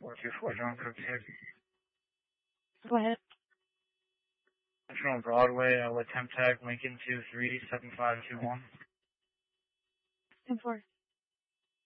424 John Cook here. Go ahead. National Broadway with temp tag Lincoln 237521. 10-4.